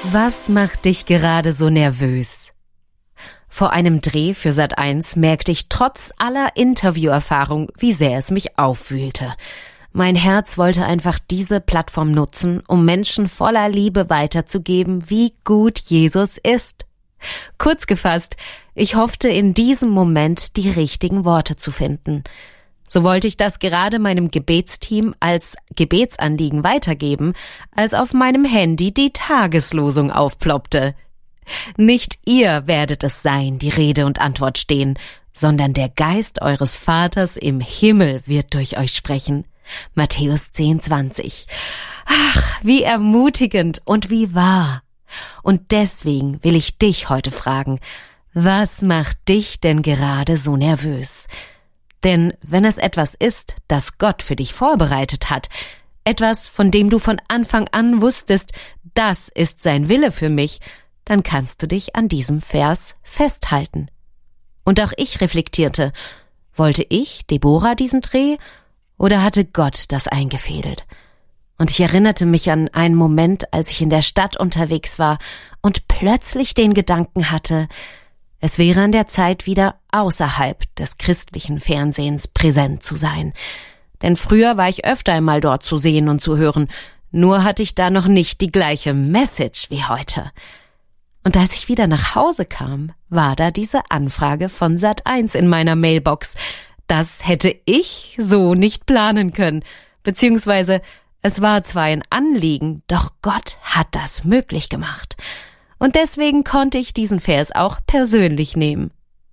Was macht dich gerade so nervös? Vor einem Dreh für Sat.1 merkte ich trotz aller Interviewerfahrung, wie sehr es mich aufwühlte. Mein Herz wollte einfach diese Plattform nutzen, um Menschen voller Liebe weiterzugeben, wie gut Jesus ist. Kurz gefasst, ich hoffte in diesem Moment die richtigen Worte zu finden. So wollte ich das gerade meinem Gebetsteam als Gebetsanliegen weitergeben, als auf meinem Handy die Tageslosung aufploppte. Nicht ihr werdet es sein, die Rede und Antwort stehen, sondern der Geist eures Vaters im Himmel wird durch euch sprechen. Matthäus 10,20. Ach, wie ermutigend und wie wahr. Und deswegen will ich dich heute fragen, was macht dich denn gerade so nervös? Denn wenn es etwas ist, das Gott für dich vorbereitet hat, etwas, von dem du von Anfang an wusstest, das ist sein Wille für mich, dann kannst du dich an diesem Vers festhalten. Und auch ich reflektierte, wollte ich, Deborah, diesen Dreh, oder hatte Gott das eingefädelt? Und ich erinnerte mich an einen Moment, als ich in der Stadt unterwegs war und plötzlich den Gedanken hatte, es wäre an der Zeit, wieder außerhalb des christlichen Fernsehens präsent zu sein. Denn früher war ich öfter einmal dort zu sehen und zu hören, nur hatte ich da noch nicht die gleiche Message wie heute. Und als ich wieder nach Hause kam, war da diese Anfrage von Sat.1 in meiner Mailbox. Das hätte ich so nicht planen können, beziehungsweise es war zwar ein Anliegen, doch Gott hat das möglich gemacht. Und deswegen konnte ich diesen Vers auch persönlich nehmen.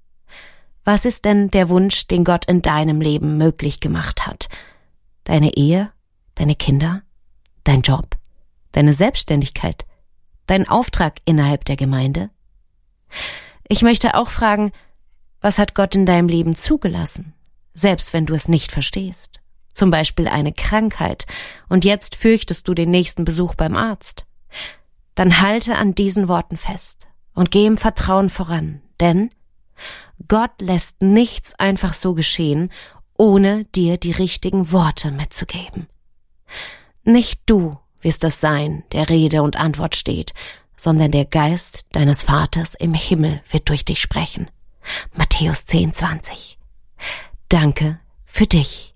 Was ist denn der Wunsch, den Gott in deinem Leben möglich gemacht hat? Deine Ehe, deine Kinder, dein Job, deine Selbstständigkeit, dein Auftrag innerhalb der Gemeinde? Ich möchte auch fragen, was hat Gott in deinem Leben zugelassen, selbst wenn du es nicht verstehst? Zum Beispiel eine Krankheit und jetzt fürchtest du den nächsten Besuch beim Arzt. Dann halte an diesen Worten fest und geh im Vertrauen voran, denn Gott lässt nichts einfach so geschehen, ohne dir die richtigen Worte mitzugeben. Nicht du wirst es sein, der Rede und Antwort steht, sondern der Geist deines Vaters im Himmel wird durch dich sprechen. Matthäus 10,20. Danke für dich.